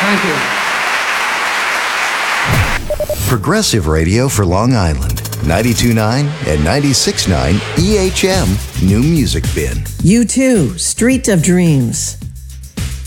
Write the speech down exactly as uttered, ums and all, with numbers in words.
Thank you. Progressive Radio for Long Island. ninety-two point nine and ninety-six point nine E H M New Music Bin. U two, Street of Dreams.